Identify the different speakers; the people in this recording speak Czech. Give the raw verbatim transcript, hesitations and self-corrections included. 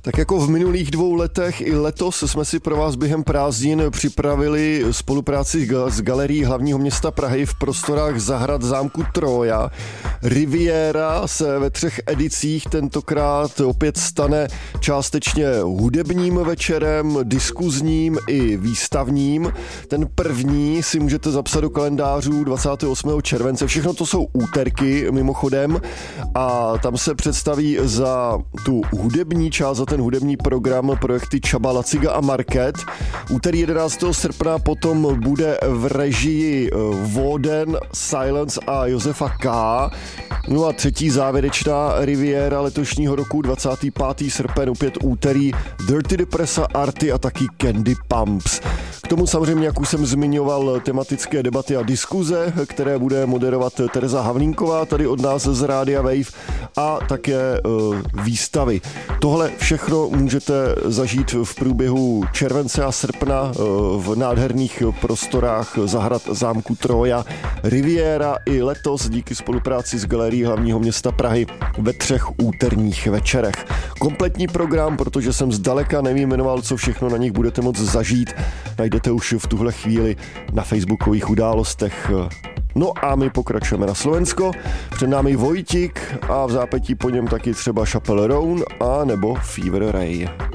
Speaker 1: Tak jako v minulých dvou letech i letos jsme si pro vás během prázdnin připravili spolupráci s galerií hlavního města Prahy v prostorách zahrad zámku Trója. Riviera se ve třech edicích tentokrát opět stane částečně hudebním večerem, diskuzním i výstavním. Ten první si můžete zapsat do kalendářů dvacátého osmého července. Všechno to jsou úterky mimochodem a tam se představí za tu hudební část, za ten hudební program projekty Csaba Laciga a Market. Úterý jedenáctého srpna potom bude v režii Voden, Silence a Josefa K. No a třetí závěrečná Riviera letošního roku, dvacátého pátého srpen, opět úterý, Dirty Depressa, Arty a taky Candy Pumps. K tomu samozřejmě, jak už jsem zmiňoval, tematické debaty a diskuze, které bude moderovat Tereza Havlínková tady od nás z Rádia Wave a také uh, výstavy. Tohle všechno můžete zažít v průběhu července a srpna uh, v nádherných prostorách zahrad zámku Trója. Riviera i letos díky spolupráci s galerií hlavního města Prahy ve třech úterních večerech. Kompletní program, protože jsem zdaleka nevyjmenoval, co všechno na nich budete moct zažít, najdete už v tuhle chvíli na facebookových událostech. No a my pokračujeme na Slovensko. Před námi Vojtik a v zápětí po něm taky třeba Chappell Roan a nebo Fever Ray.